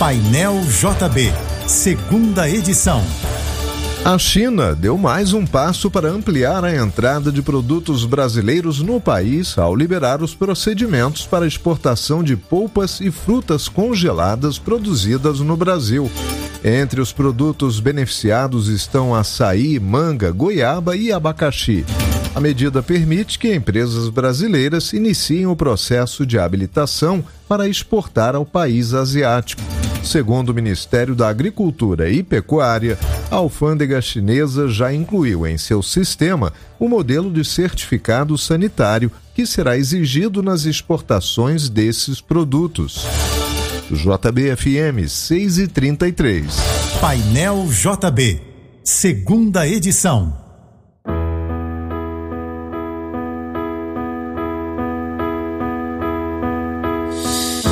Painel JB, segunda edição. A China deu mais um passo para ampliar a entrada de produtos brasileiros no país ao liberar os procedimentos para exportação de polpas e frutas congeladas produzidas no Brasil. Entre os produtos beneficiados estão açaí, manga, goiaba e abacaxi. A medida permite que empresas brasileiras iniciem o processo de habilitação para exportar ao país asiático. Segundo o Ministério da Agricultura e Pecuária, a alfândega chinesa já incluiu em seu sistema o modelo de certificado sanitário que será exigido nas exportações desses produtos. JB-FM 6h33. Painel JB, segunda edição.